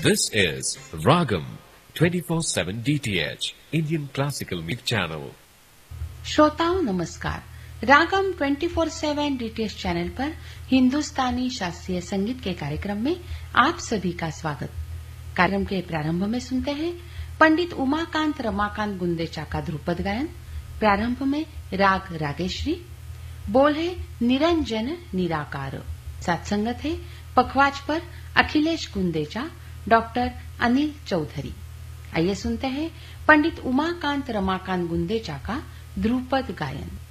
This is Ragam 24/7 DTH Indian Classical Music Channel. श्रोताओं नमस्कार। रागम 24/7 DTH channel पर हिंदुस्तानी शास्त्रीय संगीत के कार्यक्रम में आप सभी का स्वागत। कार्यक्रम के प्रारंभ में सुनते हैं पंडित उमाकांत रमाकांत गुंदेचा का ध्रुपद गायन। प्रारंभ में राग रागेश्वरी, बोल है निरंजन निराकार, साथ संगत है पखवाज पर अखिलेश गुंदेचा, डॉक्टर अनिल चौधरी। आइए सुनते हैं पंडित उमाकांत रमाकांत गुंदेचा का ध्रुपद गायन।